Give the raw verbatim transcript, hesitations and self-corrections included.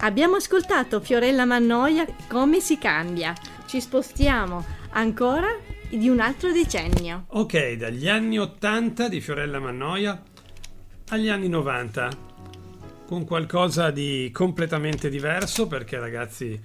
Abbiamo ascoltato Fiorella Mannoia, Come si cambia. Ci spostiamo ancora di un altro decennio. Ok, dagli anni ottanta di Fiorella Mannoia agli anni novanta, con qualcosa di completamente diverso, perché ragazzi